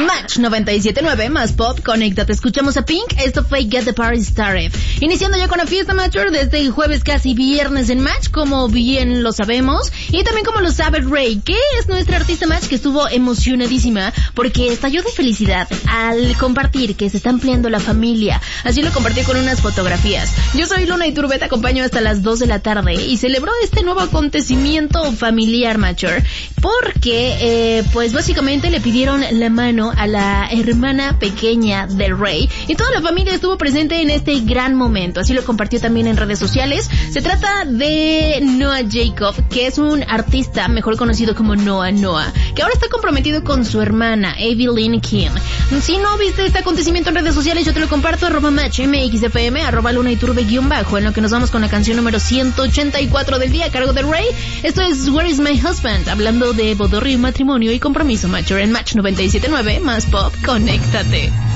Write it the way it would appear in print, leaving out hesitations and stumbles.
Match 97.9 más pop, conéctate. Escuchamos a Pink, esto fue Get the Party Started. Iniciando ya con la fiesta Matcher desde el jueves casi viernes en Match, como bien lo sabemos. Y también como lo sabe Ray, que es nuestra artista Match, que estuvo emocionadísima porque estalló de felicidad al compartir que se está ampliando la familia. Así lo compartió con unas fotografías. Yo soy Luna Iturbe, te acompaño hasta las 2 de la tarde y celebró este nuevo acontecimiento familiar Matcher porque pues básicamente le pidieron la mano a la hermana pequeña de Ray y toda la familia estuvo presente en este gran momento. Así lo compartió también en redes sociales. Se trata de Noah Jacob, que es un artista mejor conocido como Noah, que ahora está comprometido con su hermana Evelyn King. Si no viste este acontecimiento en redes sociales, yo te lo comparto, @MatchMXFM, @LunaIturbe_, en lo que nos vamos con la canción número 184 del día a cargo de Ray. Esto es Where is my husband, hablando de bodorrio, matrimonio y compromiso Matcher en Match 97.9 más pop, conéctate.